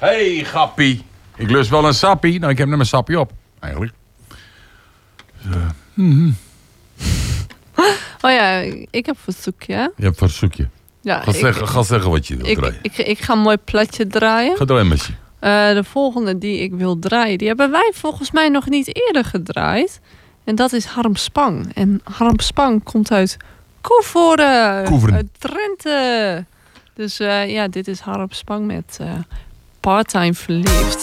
Hey, grappie. Ik lust wel een sappie. Nou, ik heb net mijn sappie op, eigenlijk. Oh ja, ik heb een verzoekje. Je hebt een verzoekje. Ja, Ga zeggen wat je wilt draaien. Ik ga een mooi platje draaien. Ga draaien, Messi. De volgende die ik wil draaien, die hebben wij volgens mij nog niet eerder gedraaid. En dat is Harm Spang. En Harm Spang komt uit Koevoorden. Uit Drenthe. Dus dit is Harm Spang met Parttime Verliefd.